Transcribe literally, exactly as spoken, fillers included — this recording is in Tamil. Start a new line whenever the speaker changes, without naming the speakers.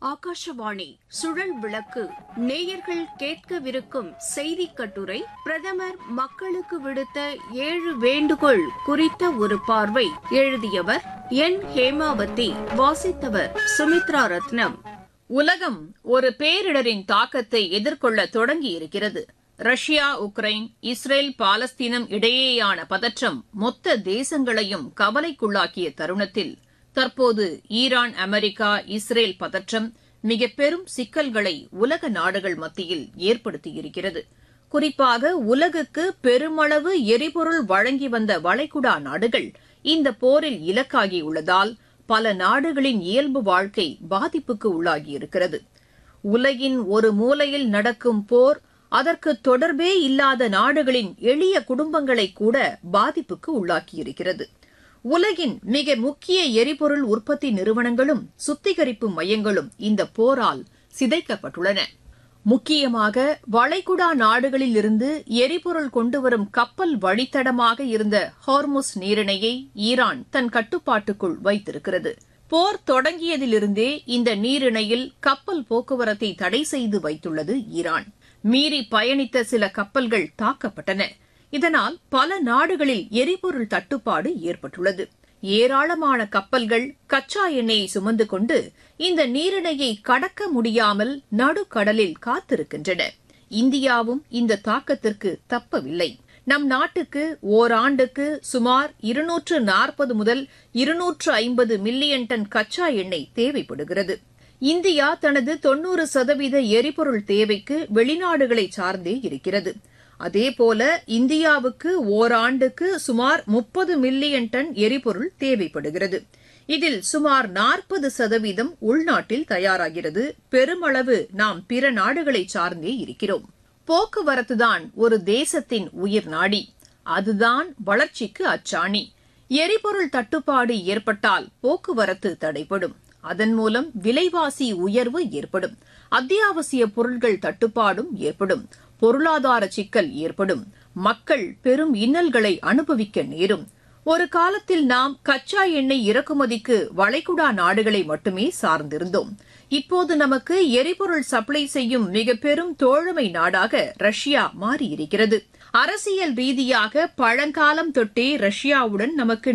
ஆகாஷவாணி சுழல் விளக்கு நேயர்கள் கேட்கவிருக்கும் செய்தி கட்டுரை பிரதமர் மக்களுக்கு விடுத்த ஏழு வேண்டுகோள் குறித்த ஒரு பார்வை. எழுதியவர் என் ஹேமாவதி. வாசித்தவர் சுமித்ரா ரத்னம்.
உலகம் ஒரு பேரிடரின் தாக்கத்தை எதிர்கொள்ள தொடங்கியிருக்கிறது. ரஷ்யா, உக்ரைன், இஸ்ரேல், பாலஸ்தீனம் இடையேயான பதற்றம் மொத்த தேசங்களையும் கவலைக்குள்ளாக்கிய தருணத்தில் தற்போது ஈரான், அமெரிக்கா, இஸ்ரேல் பதற்றம் மிக பெரும் சிக்கல்களை உலக நாடுகள் மத்தியில் ஏற்படுத்தியிருக்கிறது. குறிப்பாக உலகுக்கு பெருமளவு எரிபொருள் வழங்கி வந்த வளைகுடா நாடுகள் இந்த போரில் இலக்காகியுள்ளதால் பல நாடுகளின் இயல்பு வாழ்க்கை பாதிப்புக்கு உள்ளாகியிருக்கிறது. உலகின் ஒரு மூலையில் நடக்கும் போர் அதற்கு தொடர்பே இல்லாத நாடுகளின் எளிய குடும்பங்களை கூட பாதிப்புக்கு உள்ளாக்கியிருக்கிறது. உலகின் மிக முக்கிய எரிபொருள் உற்பத்தி நிறுவனங்களும் சுத்திகரிப்பு மையங்களும் இந்த போரால் சிதைக்கப்பட்டுள்ளன. முக்கியமாக வளைகுடா நாடுகளில் இருந்து எரிபொருள் கொண்டுவரும் கப்பல் வழித்தடமாக இருந்த ஹார்முஸ் நீரிணையை ஈரான் தன் கட்டுப்பாட்டுக்குள் வைத்திருக்கிறது. போர் தொடங்கியதிலிருந்தே இந்த நீரிணையில் கப்பல் போக்குவரத்தை தடை செய்து வைத்துள்ளது ஈரான். மீறி பயணித்த சில கப்பல்கள் தாக்கப்பட்டன. இதனால் பல நாடுகளில் எரிபொருள் தட்டுப்பாடு ஏற்பட்டுள்ளது. ஏராளமான கப்பல்கள் கச்சா எண்ணெயை சுமந்து கொண்டு இந்த நீரிணையை கடக்க முடியாமல் நடுக்கடலில் காத்திருக்கின்றன. இந்தியாவும் இந்த தாக்கத்திற்கு தப்பவில்லை. நம் நாட்டுக்கு ஓராண்டுக்கு சுமார் இருநூற்று நாற்பது முதல் இருநூற்று ஐம்பது மில்லியன் டன் கச்சா எண்ணெய் தேவைப்படுகிறது. இந்தியா தனது தொன்னூறு சதவீத எரிபொருள் தேவைக்கு வெளிநாடுகளை சார்ந்தே இருக்கிறது. அதேபோல இந்தியாவுக்கு ஓராண்டுக்கு சுமார் முப்பது மில்லியன் டன் எரிபொருள் தேவைப்படுகிறது. இதில் சுமார் நாற்பது சதவீதம் உள்நாட்டில் தயாராகிறது. பெருமளவு நாம் பிற நாடுகளை சார்ந்தே இருக்கிறோம். போக்குவரத்துதான் ஒரு தேசத்தின் உயிர் நாடி. அதுதான் வளர்ச்சிக்கு அச்சாணி. எரிபொருள் தட்டுப்பாடு ஏற்பட்டால் போக்குவரத்து தடைப்படும். அதன் மூலம் விலைவாசி உயர்வு ஏற்படும். அத்தியாவசிய பொருட்கள் தட்டுப்பாடும் ஏற்படும். பொருளாதார சிக்கல் ஏற்படும். மக்கள் பெரும் இன்னல்களை அனுபவிக்க நேரும். ஒரு காலத்தில் நாம் கச்சா எண்ணெய் இறக்குமதிக்கு வளைகுடா நாடுகளை மட்டுமே சார்ந்திருந்தோம். இப்போது நமக்கு எரிபொருள் சப்ளை செய்யும் மிக பெரும் தோழமை நாடாக ரஷ்யா மாறியிருக்கிறது. அரசியல் ரீதியாக பழங்காலம் தொட்டே ரஷ்யாவுடன் நமக்கு